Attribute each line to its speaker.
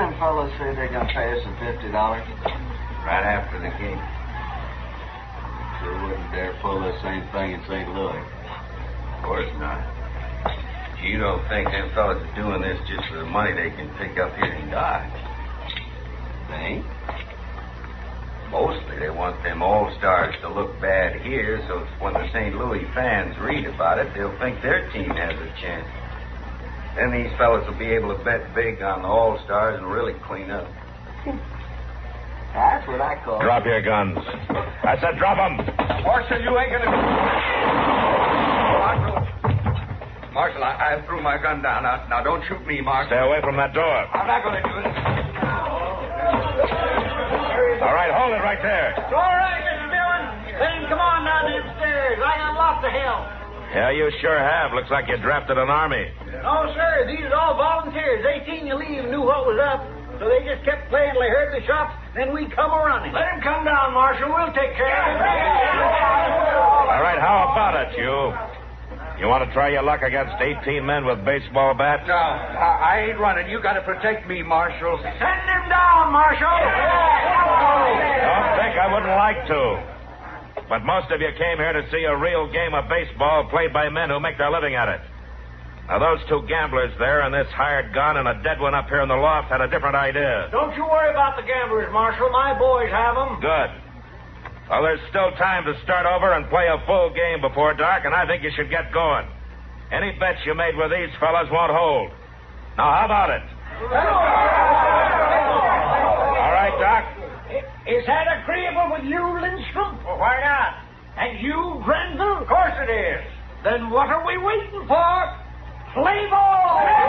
Speaker 1: them fellows say they're going to pay us $50?
Speaker 2: Right after the game.
Speaker 1: Sure wouldn't dare pull the same thing in St. Louis.
Speaker 2: Of course not. You don't think them fellas are doing this just for the money they can pick up here in Dodge?
Speaker 1: They ain't?
Speaker 2: Mostly they want them All-Stars to look bad here, so when the St. Louis fans read about it, they'll think their team has a chance. Then these fellas will be able to bet big on the All-Stars and really clean up.
Speaker 1: That's what I call
Speaker 3: Drop your guns. I said drop them.
Speaker 2: Marshal, you ain't gonna... Marshal, I threw my gun down. Now, don't shoot me, Marshal.
Speaker 3: Stay away from that door.
Speaker 2: I'm not gonna do it.
Speaker 3: All right, hold it right there.
Speaker 4: It's all right, Mr. Dillon. Let him come on down them stairs. I got lots of help.
Speaker 3: Yeah, you sure have. Looks like you drafted an army.
Speaker 4: No, sir. These are all volunteers. They seen you leave and knew what was up. So they just kept playing till they heard the shots, then we come a-running. Let him come down, Marshal. We'll take care of him.
Speaker 3: All right, how about it, you? You want to try your luck against 18 men with baseball bats?
Speaker 2: No, I ain't running. You got to protect me, Marshal.
Speaker 4: Send him down, Marshal.
Speaker 3: Don't think I wouldn't like to. But most of you came here to see a real game of baseball played by men who make their living at it. Now, those two gamblers there and this hired gun and a dead one up here in the loft had a different idea.
Speaker 4: Don't you worry about the gamblers, Marshal. My boys have them.
Speaker 3: Good. Well, there's still time to start over and play a full game before dark, and I think you should get going. Any bets you made with these fellas won't hold. Now, how about it? All right, Doc.
Speaker 4: Is that agreeable with you, Lindstrom?
Speaker 2: Well, why not?
Speaker 4: And you, Grenville?
Speaker 2: Of course it is.
Speaker 4: Then what are we waiting for? Play ball!